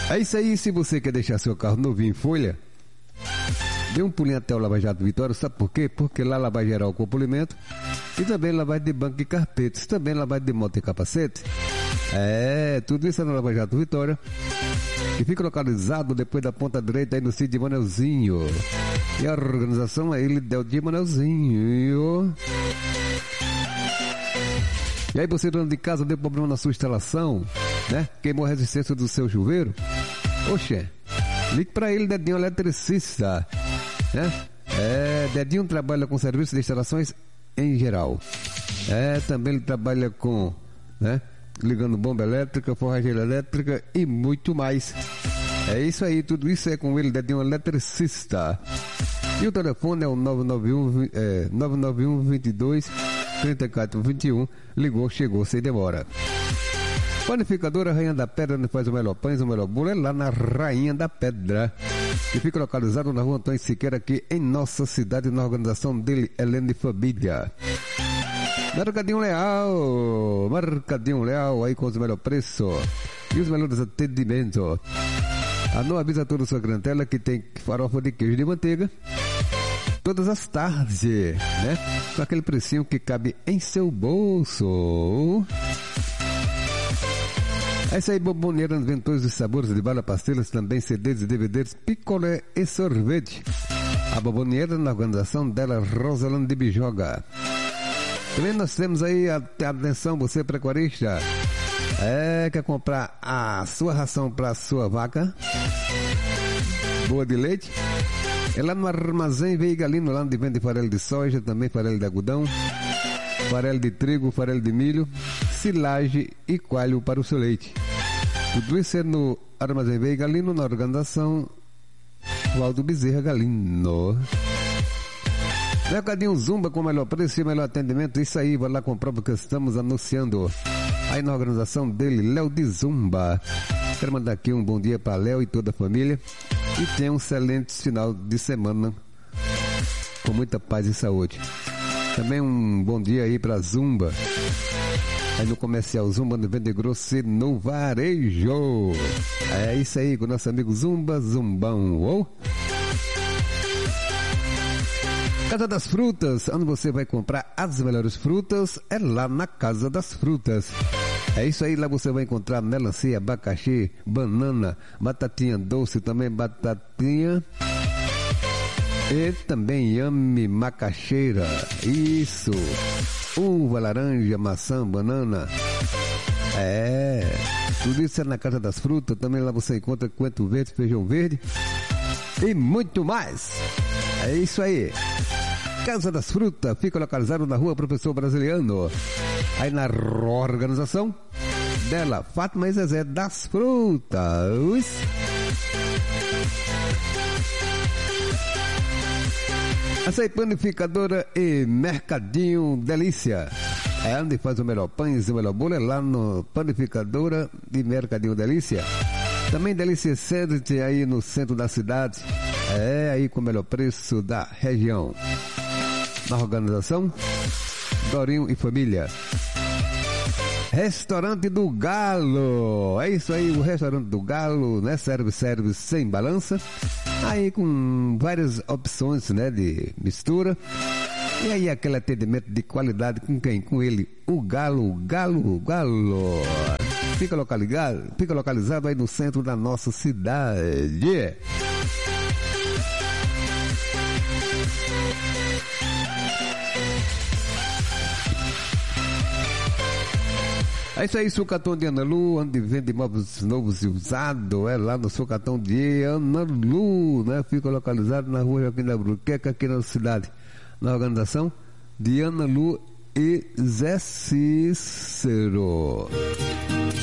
É isso aí, se você quer deixar seu carro novinho em folha, dê um pulinho até o Lava Jato Vitória, sabe por quê? Porque lá lavagem geral com polimento e também lavagem de banco e carpetes, também lavagem de moto e capacete. Tudo isso é no Lava Jato Vitória, que fica localizado depois da ponta direita aí no sítio de Manelzinho. E a organização é ele, Del de Manelzinho. E aí você, dono de casa, deu problema na sua instalação, né? Queimou a resistência do seu chuveiro? Oxê, ligue pra ele, Dedinho Eletricista, né? Dedinho trabalha com serviço de instalações em geral. Também ele trabalha com, né? Ligando bomba elétrica, forrageira elétrica e muito mais. É isso aí, tudo isso é com ele, Dedinho Eletricista. E o telefone é o 991 22 34 21. Ligou, chegou, sem demora. Panificadora Rainha da Pedra, onde faz o melhor pães, o melhor bolo, é lá na Rainha da Pedra, que fica localizado na rua Antônio Siqueira, aqui em nossa cidade, na organização dele, Helene Família. Mercadinho Leal, aí com os melhores preços e os melhores atendimentos. A não avisa toda a sua clientela que tem farofa de queijo de manteiga todas as tardes, né? Com aquele precinho que cabe em seu bolso. É isso aí, bomboneiras, ventores e sabores de bala, pastilhas, também CDs e DVDs, picolé e sorvete. A bombonera na organização dela, Rosalane de Bijoga. Também nós temos aí, atenção, você pecuarista, quer comprar a sua ração para a sua vaca boa de leite? É lá no Armazém Veigalino, lá onde vende farelo de soja, também farelo de algodão, farelo de trigo, farelo de milho, silagem e coalho para o seu leite. Tudo isso é no Armazém Veigalino, na organização Waldo Bezerra Galino. Mercadinho Zumba com o melhor preço e melhor atendimento. Isso aí, vai lá comprar porque estamos anunciando aí na organização dele, Léo de Zumba. Quero mandar aqui um bom dia para Léo e toda a família. E tenha um excelente final de semana com muita paz e saúde. Também um bom dia aí para Zumba, aí no comercial Zumba no Vende Grosso e no Varejo. É isso aí com o nosso amigo Zumba, Zumbão. Casa das Frutas, onde você vai comprar as melhores frutas, é lá na Casa das Frutas. É isso aí, lá você vai encontrar melancia, abacaxi, banana, batatinha doce, também batatinha e também inhame, macaxeira, isso, uva, laranja, maçã, banana, tudo isso é na Casa das Frutas. Também lá você encontra coentro verde, feijão verde e muito mais. É isso aí. Casa das Frutas fica localizado na rua Professor Brasiliano, aí na organização dela, Fátima e Zezé das Frutas. Essa aí, panificadora e Mercadinho Delícia, é onde faz o melhor pães e o melhor bolo, é lá no panificadora e Mercadinho Delícia. Também Delícia Cedric aí no centro da cidade, aí com o melhor preço da região. Na organização Dorinho e Família. Restaurante do Galo, é isso aí, o Restaurante do Galo, né? Serve sem balança, aí com várias opções, né, de mistura. E aí aquele atendimento de qualidade com quem? Com ele, o Galo. Fica localizado aí no centro da nossa cidade. É isso aí, Sucatão de Analu, onde vende imóveis novos e usados, é lá no Sucatão de Analu, né? Fica localizado na rua Joaquim da Bruqueca, aqui na cidade, na organização de Analu e Zé Cícero.